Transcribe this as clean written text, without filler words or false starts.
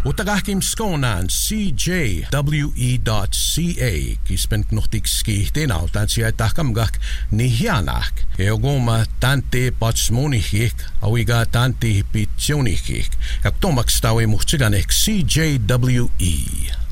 Utagahkim skonan CJWE.ca kispent nuhtikski tenautan siya tahkamgak nihianak. Eogoma tante patsmonihik awiga tante pitsionihik. Kaktomaks tawi muhtsiganek CJWE.